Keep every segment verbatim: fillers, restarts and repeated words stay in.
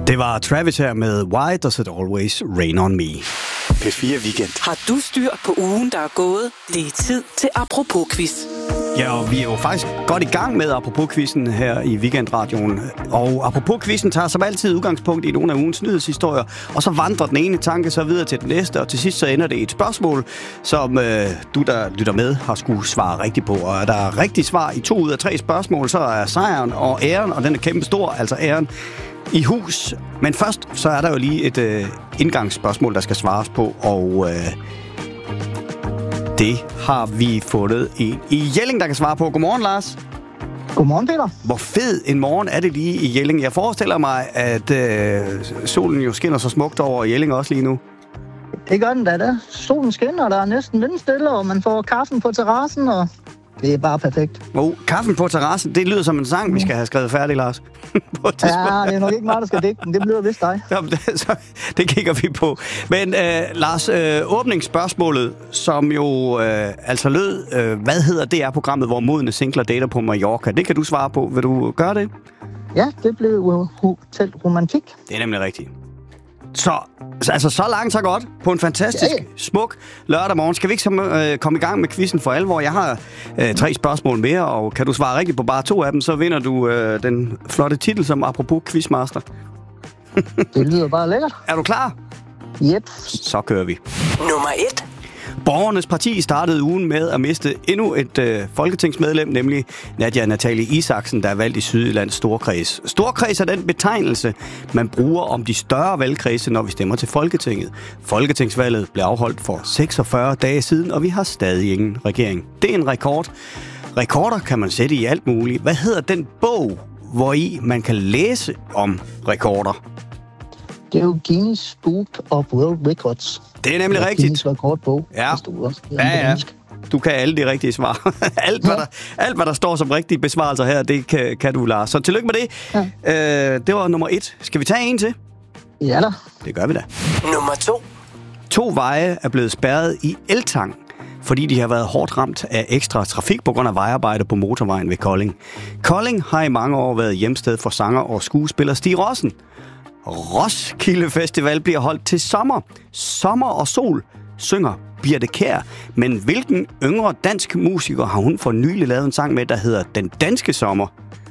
Det var Travis her med Why Does It Always Rain On Me? P fire Weekend. Har du styr på ugen, der er gået? Det er tid til Apropos-quiz. Ja, og vi er jo faktisk godt i gang med Apropos-quizzen her i Weekendradioen. Og Apropos-quizzen tager som altid udgangspunkt i nogle af ugens nyhedshistorier, og så vandrer den ene tanke så videre til den næste, og til sidst så ender det et spørgsmål, som øh, du, der lytter med, har skulle svare rigtigt på. Og er der rigtigt svar i to ud af tre spørgsmål, så er sejren og æren, og den er kæmpe stor, altså æren, i hus. Men først så er der jo lige et øh, indgangsspørgsmål, der skal svares på, og øh, det har vi fundet en i Jelling, der kan svare på. Godmorgen, Lars. Godmorgen, Peter. Hvor fed en morgen er det lige i Jelling? Jeg forestiller mig, at øh, solen jo skinner så smukt over Jelling også lige nu. Det gør den da, da. Solen skinner, der er næsten vindstille, og man får kaffen på terrassen, og det er bare perfekt. Oh, kaffen på terrassen, det lyder som en sang, vi skal have skrevet færdig, Lars. Ja, det er nok ikke mig, der skal dække den. Det bliver vist dig. Jamen, det, så, det kigger vi på. Men øh, Lars, øh, åbningsspørgsmålet, som jo øh, altså lød, øh, hvad hedder det er programmet, hvor modne singler dater på Mallorca? Det kan du svare på. Vil du gøre det? Ja, det blev Hotel Romantik. Det er nemlig rigtigt. Så, altså, så langt, så godt. På en fantastisk, ja, ja. smuk lørdag morgen. Skal vi ikke så, øh, komme i gang med quizzen for alvor? Jeg har øh, tre spørgsmål mere, og kan du svare rigtigt på bare to af dem, så vinder du øh, den flotte titel som Apropos Quizmaster. Det lyder bare lækkert. Er du klar? Yep. Så kører vi. Nummer et. Borgernes Parti startede ugen med at miste endnu et øh, folketingsmedlem, nemlig Nadia Natalie Isaksen, der er valgt i Sydjyllands Storkreds. Storkreds er den betegnelse, man bruger om de større valgkredse, når vi stemmer til Folketinget. Folketingsvalget blev afholdt for seksogfyrre dage siden, og vi har stadig ingen regering. Det er en rekord. Rekorder kan man sætte i alt muligt. Hvad hedder den bog, hvori man kan læse om rekorder? Det er jo Guinness Book of World Records. Det er nemlig det er rigtigt. Guinness rekordbog. Ja. Det stod også. Det Ja, ja. Du kan alle de rigtige svar. alt, ja. hvad der, alt, hvad der står som rigtige besvarelser her, det kan, kan du, Lars. Så tillykke med det. Ja. Øh, det var nummer et. Skal vi tage en til? Ja da. Det gør vi da. Nummer to. To veje er blevet spærret i Eltang, fordi de har været hårdt ramt af ekstra trafik på grund af vejarbejde på motorvejen ved Kolding. Kolding har i mange år været hjemsted for sanger og skuespiller Stig Rossen. Roskilde Festival bliver holdt til sommer. Sommer og sol synger Birthe Kjær. Men hvilken yngre dansk musiker har hun for nylig lavet en sang med, der hedder Den Danske Sommer?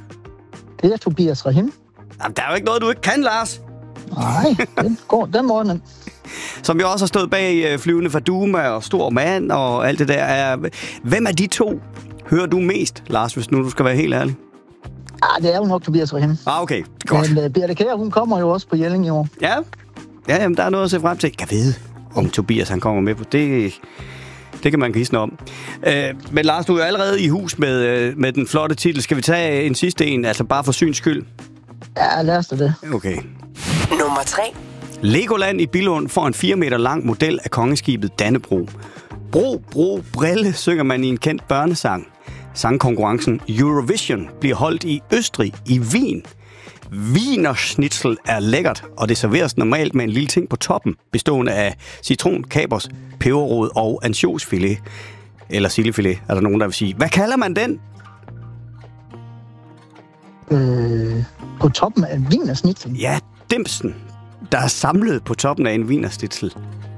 Det er Tobias Rahim. Jamen, der er jo ikke noget, du ikke kan, Lars. Nej, den går den morgen. Som jo også har stået bag Flyvende Faduma og Stor Mand og alt det der. Er, hvem af de to hører du mest, Lars, hvis nu du skal være helt ærlig? Ah, det er jo nok Tobias Rahim. Ah, okay. Godt. Men uh, Birthe Kjær, hun kommer jo også på Jelling i år. Ja, ja jamen, der er noget at se frem til. Jeg ved, om Tobias han kommer med på det. Det kan man gisne om. Øh, men Lars, du er jo allerede i hus med, med den flotte titel. Skal vi tage en sidste en, altså bare for syns skyld? Ja, lad os det. Okay. Nummer tre. Legoland i Billund får en fire meter lang model af kongeskibet Dannebro. Bro, bro, brille, synger man i en kendt børnesang. Sangkonkurrencen Eurovision bliver holdt i Østrig, i Wien. Wienerschnitzel er lækkert, og det serveres normalt med en lille ting på toppen, bestående af citron, kapers, peberrod og ansjosfilet. Eller sildefilet, er der nogen, der vil sige. Hvad kalder man den? Øh, på toppen af en wienerschnitzel? Ja, dimsen, der er samlet på toppen af en wienerschnitzel.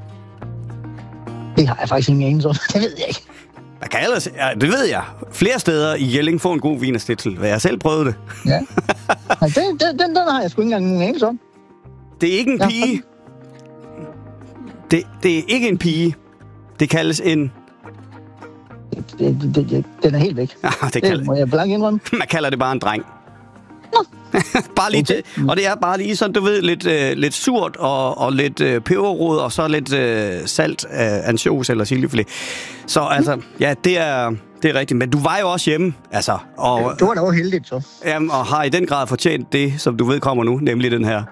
Det har jeg faktisk ingen anelse om. Det ved jeg ikke. Hvad kan ellers? Ja, det ved jeg. Flere steder i Jelling får en god wienerschnitzel. Jeg har selv prøvet det. Ja. Nej, den, den, den, den har jeg sgu ikke engang nogen anelse om. Det er ikke en pige. Det, det er ikke en pige. Det kaldes en... Det, det, det, det, den er helt væk. Ja, det, det må jeg blankt indrømme. Man kalder det bare en dreng. bare lige okay. til, og det er bare lige sådan, du ved, lidt, øh, lidt surt og, og lidt øh, peberrod og så lidt øh, salt af øh, ansjos eller sildefilet. Så altså, mm. ja, det er, det er rigtigt. Men du var jo også hjemme, altså. Og, ja, det var da også heldigt, så. Jamen, og har i den grad fortjent det, som du ved kommer nu, nemlig den her.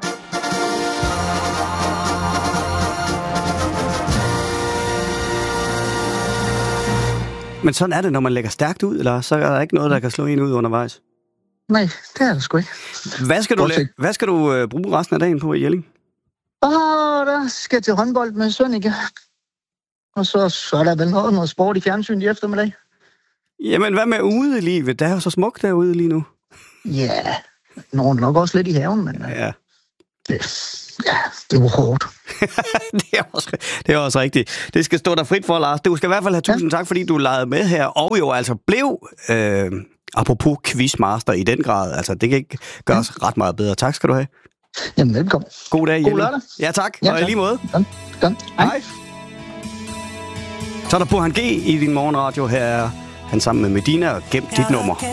Men sådan er det, når man lægger stærkt ud, eller så er der ikke noget, der kan slå en ud undervejs. Nej, det er det sgu ikke. Hvad skal du, la- hvad skal du øh, bruge resten af dagen på i Jelling? Åh, oh, der skal jeg til håndbold med Sønneke. Og så, så er der vel noget, noget sport i fjernsyn i eftermiddag. Jamen, hvad med udelivet? Det er jo så smukt derude lige nu. Ja, nogen nok også lidt i haven, men... Ja. Det, ja, det var hårdt. det, er også, det er også rigtigt. Det skal stå dig frit for, Lars. Du skal i hvert fald have tusind ja. tak, fordi du legede med her, og jo altså blev, øh, apropos quizmaster i den grad. Altså, det kan ikke gøres ja. ret meget bedre. Tak skal du have. Jamen, velkommen. God dag, Jelle. God lørdag. Ja, tak. Ja, og i lige måde. Kom. Kom. Hej. Hej. Så er der Burhan G i din morgenradio. Her er han sammen med Medina og Gem dit nummer.